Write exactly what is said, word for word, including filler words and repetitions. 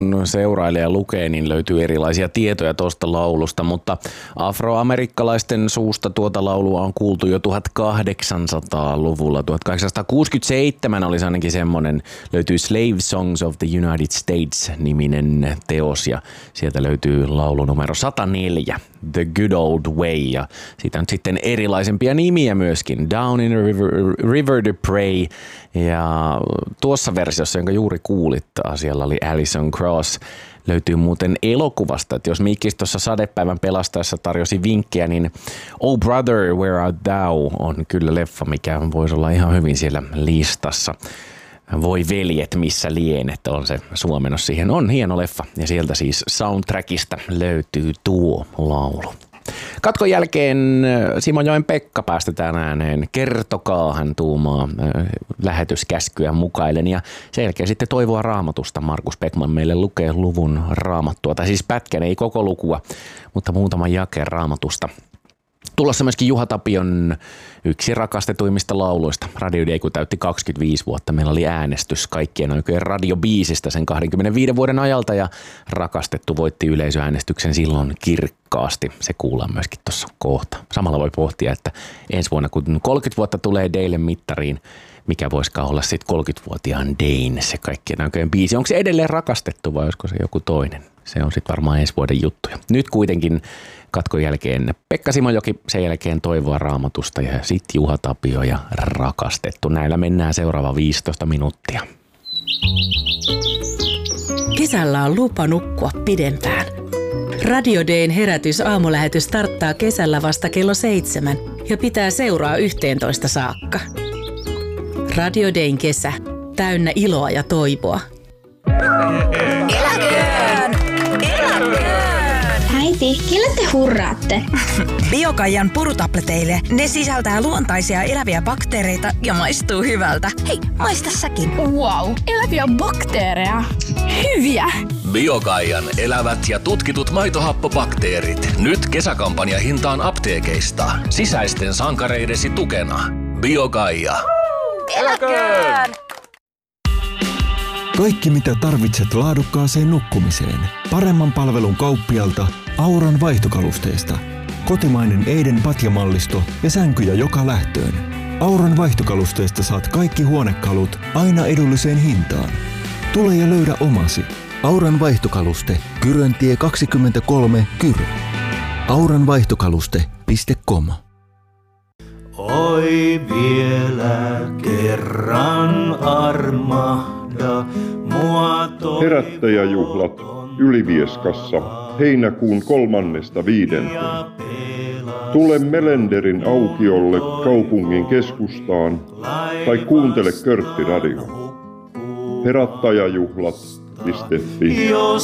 seurailee ja lukee, niin löytyy erilaisia tietoja tuosta laulusta, mutta afroamerikkalaisten suusta tuota laulua on kuultu jo tuhatkahdeksansataaluvulla. tuhatkahdeksansataakuusikymmentäseitsemän olisi ainakin semmoinen, löytyy Slave Songs of the United States-niminen teos ja sieltä löytyy laulu numero sata neljä, The Good Old Way, ja siitä on sitten erilaisempia nimiä myöskin, Down in a River, River to Pray, ja tuossa versiossa, jonka juuri kuulit, asialla oli Alison Krauss, löytyy muuten elokuvasta, että jos Mikkis tuossa Sadepäivän pelastaessa tarjosi vinkkejä, niin Oh Brother, Where Art Thou on kyllä leffa, mikä voisi olla ihan hyvin siellä listassa. Voi veljet, missä lienet on se suomennos siihen. On hieno leffa ja sieltä siis soundtrackista löytyy tuo laulu. Katkon jälkeen Simojoen Pekka päästetään ääneen. Kertokaa, hän tuumaa lähetyskäskyä mukailen. Ja sen jälkeen sitten Toivoa Raamatusta. Markus Beckman meille lukee luvun raamattua. Tai siis pätkän, ei koko lukua, mutta muutaman jakeen Raamatusta. Tulossa myöskin Juha Tapion yksi rakastetuimmista lauluista. Radio Day, kun täytti kaksikymmentäviisi vuotta. Meillä oli äänestys kaikkien oikein radiobiisistä sen kaksikymmentäviiden vuoden ajalta ja Rakastettu voitti yleisöäänestyksen silloin kirkkaasti. Se kuullaan myöskin tuossa kohta. Samalla voi pohtia, että ensi vuonna kun kolmekymmentä vuotta tulee Dayle mittariin, mikä voisikaan olla sitten kolmekymmentävuotiaan Dayn se kaikkien oikein biisi. Onko se edelleen Rakastettu vai olisiko se joku toinen? Se on sitten varmaan ensi vuoden juttuja. Nyt kuitenkin katkon jälkeen Pekka Simojoki, sen jälkeen Toivoa Raamatusta ja sitten Juha Tapio ja Rakastettu. Näillä mennään seuraava viisitoista minuuttia. Kesällä on lupa nukkua pidempään. Radio Dayn herätys aamulähetys starttaa kesällä vasta kello seitsemän ja pitää seuraa yhteentoista saakka. Radio Dayn kesä, täynnä iloa ja toivoa. Eläköön! Eläköön! Äiti, kelle te hurraatte? Biokaijan purutableteille. Ne sisältää luontaisia eläviä bakteereita ja maistuu hyvältä. Hei, maista säkin. Wow, eläviä bakteereja. Hyviä! Biokaijan elävät ja tutkitut maitohappobakteerit. Nyt kesäkampanja hintaan apteekeista. Sisäisten sankareidesi tukena. Biokaija. Eläköön! Kaikki mitä tarvitset laadukkaaseen nukkumiseen. Paremman palvelun kauppialta Auran vaihtokalusteesta. Kotimainen Eiden patjamallisto ja sänkyjä joka lähtöön. Auran vaihtokalusteesta saat kaikki huonekalut aina edulliseen hintaan. Tule ja löydä omasi. Auran vaihtokaluste, Kyröntie kaksikymmentäkolme, Kyrö. auranvaihtokaluste piste com. Oi vielä kerran armahda mua toi. Herättäjäjuhlat Ylivieskassa heinäkuun kolmannesta viidenteen. Tule Melenderin aukiolle kaupungin keskustaan tai kuuntele Körtti Radio. Herättäjäjuhlat piste fi.